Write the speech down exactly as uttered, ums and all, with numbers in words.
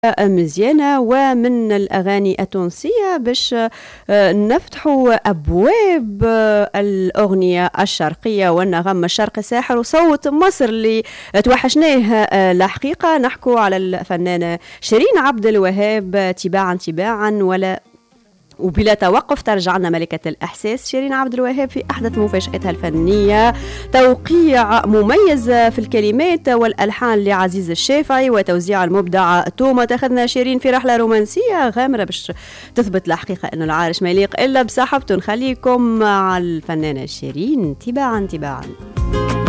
مزيانة ومن الأغاني التونسية باش نفتحوا أبواب الأغنية الشرقية والنغم الشرقي ساحر وصوت مصر اللي توحشناه الحقيقة. نحكوا على الفنانة شيرين عبد الوهاب تباعا تباعا ولا وبلا توقف ترجع لنا ملكة الإحساس. شيرين عبد الوهاب في أحدث مفاجآتها الفنية توقيع مميز في الكلمات والألحان لعزيز الشافعي وتوزيع المبدع توما. تاخذنا شيرين في رحلة رومانسية غامرة باش تثبت الحقيقة أنه العارش ما يليق إلا بصاحبته. نخليكم مع الفنانة شيرين تباعا تباعا.